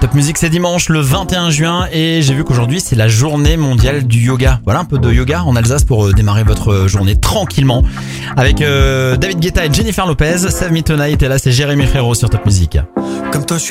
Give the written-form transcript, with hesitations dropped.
Top Music, c'est dimanche le 21 juin et j'ai vu qu'aujourd'hui c'est la journée mondiale du yoga. Voilà un peu de yoga en Alsace pour démarrer votre journée tranquillement avec David Guetta et Jennifer Lopez. Save Me Tonight et là c'est Jérémy Frérot sur Top Music. Comme toi, je suis